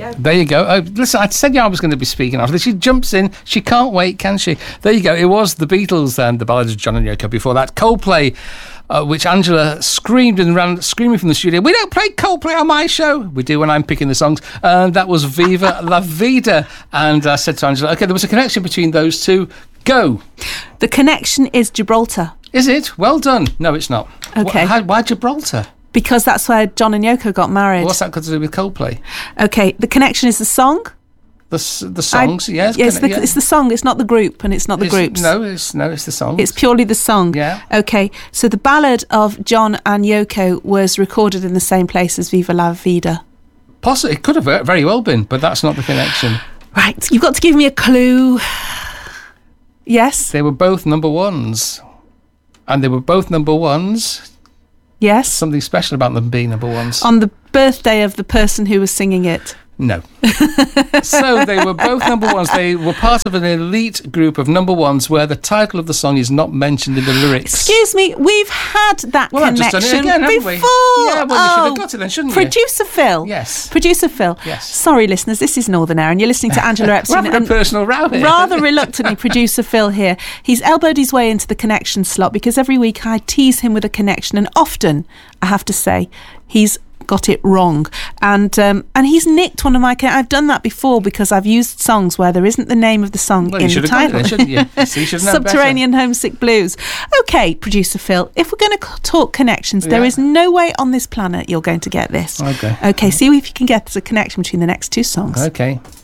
go. There you go. Oh, listen, I said I was going to be speaking after this. She jumps in. She can't wait, can she? There you go. It was the Beatles and the Ballad of John and Yoko. Before that, Coldplay, which Angela screamed and ran screaming from the studio. We don't play Coldplay on my show. We do when I'm picking the songs. And that was Viva La Vida. And I said to Angela, OK, there was a connection between those two. Go. The connection is Gibraltar. Is it? Well done. No, it's not. OK. Why Gibraltar? Because that's where John and Yoko got married. What's that got to do with Coldplay? OK, the connection is the song. The songs, yes. Yes, it's the song. It's not the group, and it's not the groups. No, it's the song. It's purely the song. Yeah. Okay, so the ballad of John and Yoko was recorded in the same place as Viva La Vida. Possibly, it could have very well been, but that's not the connection. Right, you've got to give me a clue. Yes. They were both number ones, and they were both number ones. Yes. Something special about them being number ones. On the birthday of the person who was singing it. No. So they were both number ones. They were part of an elite group of number ones where the title of the song is not mentioned in the lyrics. Excuse me, we've had that I've connection just done it again, haven't we? before. Yeah, well, you should have got it then, shouldn't you? Producer Phil. Yes. Producer Phil. Yes. Sorry, listeners, this is Northern Air, and you're listening to Angela Epstein. We're having a personal row here. Rather reluctantly, Producer Phil here. He's elbowed his way into the connection slot because every week I tease him with a connection, and often, I have to say, he's got it wrong, and he's nicked one of my. I've done that before because I've used songs where there isn't the name of the song in the title. Shouldn't you? So you should know Subterranean Homesick Blues. Okay, Producer Phil, if we're going to talk connections, there is no way on this planet you're going to get this. Okay. Okay, see if you can get a connection between the next two songs. Okay.